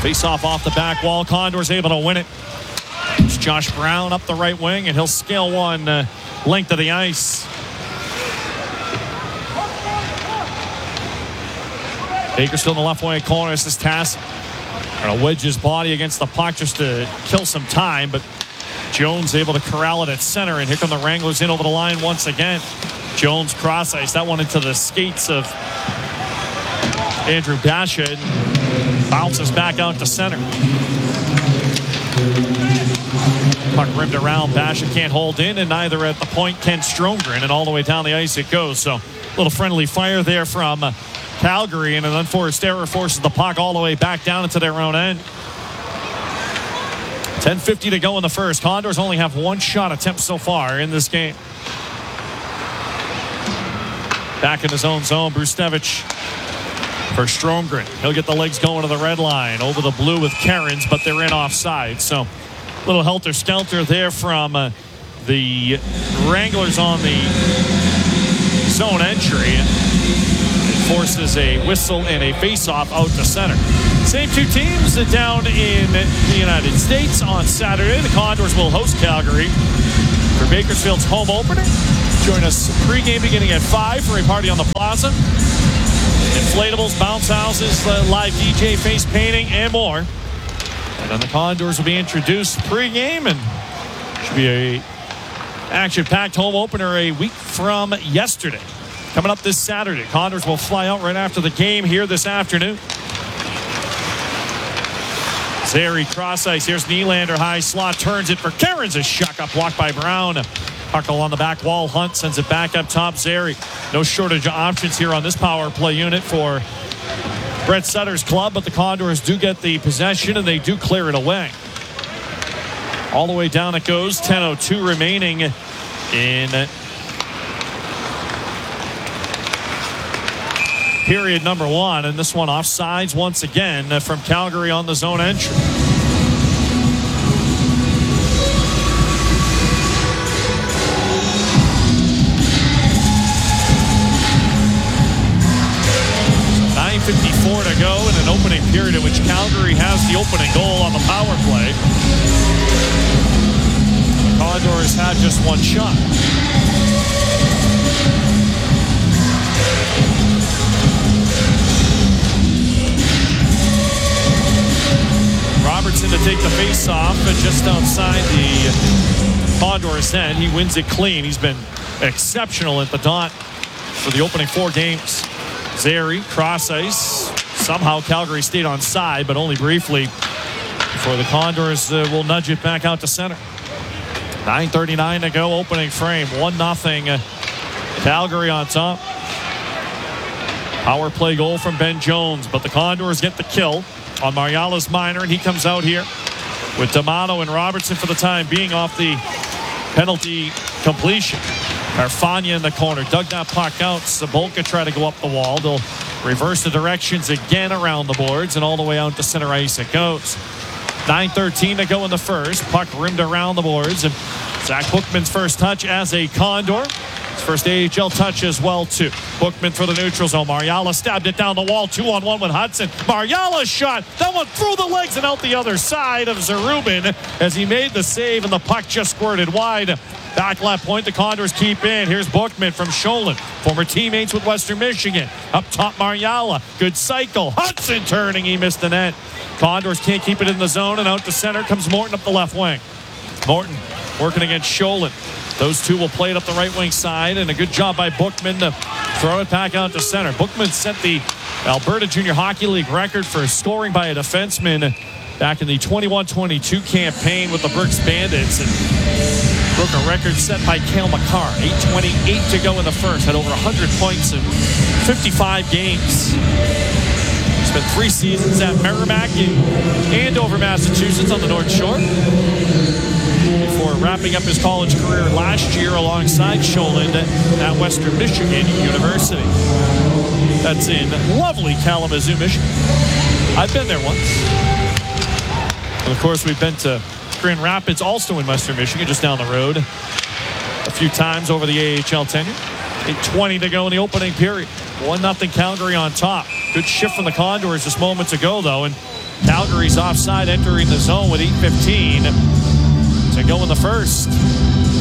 Face off the back wall. Condors able to win it. It's Josh Brown up the right wing, and he'll scale one length of the ice. Bakersfield in the left wing corner. This is Tass. Going to wedge his body against the puck just to kill some time, but Jones able to corral it at center, and here come the Wranglers in over the line once again. Jones cross ice. That one into the skates of Andrew Basha. Bounces back out to center. Puck rimmed around. Basha can't hold in, and neither at the point can Stromgren, and all the way down the ice it goes. So a little friendly fire there from Calgary, and an unforced error forces the puck all the way back down into their own end. 10:50 to go in the first. Condors only have one shot attempt so far in this game. Back in his own zone, Brustevich for Stromgren. He'll get the legs going to the red line. Over the blue with Cairns, but they're in offside. So a little helter-skelter there from the Wranglers on the zone entry. It forces a whistle and a face-off out to center. Same two teams down in the United States on Saturday. The Condors will host Calgary for Bakersfield's home opener. Join us pregame beginning at 5 for a party on the plaza. Inflatables, bounce houses, live DJ, face painting, and more. And then the Condors will be introduced pregame, and should be a action-packed home opener a week from yesterday. Coming up this Saturday, Condors will fly out right after the game here this afternoon. Zary cross ice. Here's Nylander, high slot, turns it for Cairns. A shot up, blocked by Brown. Huckle on the back wall. Hunt sends it back up top. Zary. No shortage of options here on this power play unit for Brett Sutter's club, but the Condors do get the possession and they do clear it away. All the way down it goes. 10:02 remaining in period number one, and this one offsides once again from Calgary on the zone entry. So 9:54 to go in an opening period in which Calgary has the opening goal on the power play. The Condors had just one shot. Robertson to take the face-off, but just outside the Condors' end. He wins it clean. He's been exceptional at the dot for the opening 4 games. Zary, cross ice. Somehow Calgary stayed on side, but only briefly before the Condors will nudge it back out to center. 9:39 to go, opening frame. 1-0 Calgary on top. Power play goal from Ben Jones, but the Condors get the kill on Mariala's minor, and he comes out here with D'Amato and Robertson for the time being off the penalty completion. Carfagna in the corner, dug that puck out. Sabolka tried to go up the wall. They'll reverse the directions again around the boards, and all the way out to center ice it goes. 9:13 to go in the first. Puck rimmed around the boards, and Zach Bookman's first touch as a Condor. His first AHL touch as well, too. Bookman for the neutral zone. Mariala stabbed it down the wall. 2-on-1 with Hudson. Mariala's shot. That one through the legs and out the other side of Zarubin as he made the save, and the puck just squirted wide. Back left point, the Condors keep in. Here's Bookman from Sholin, former teammates with Western Michigan. Up top, Mariala. Good cycle. Hudson turning. He missed the net. Condors can't keep it in the zone, and out to center comes Morton up the left wing. Morton working against Sholin. Those two will play it up the right wing side, and a good job by Bookman to throw it back out to center. Bookman set the Alberta Junior Hockey League record for scoring by a defenseman back in the 21-22 campaign with the Berks Bandits, and broke a record set by Cale Makar. 8:28 to go in the first. Had over 100 points in 55 games. Spent 3 seasons at Merrimack in Andover, Massachusetts on the North Shore, before wrapping up his college career last year alongside Sholin at Western Michigan University. That's in lovely Kalamazoo, Michigan. I've been there once. And of course, we've been to Grand Rapids, also in Western Michigan, just down the road, a few times over the AHL tenure. 8:20 to go in the opening period. 1-0 Calgary on top. Good shift from the Condors just moments ago, though, and Calgary's offside entering the zone with 8:15 to go in the first.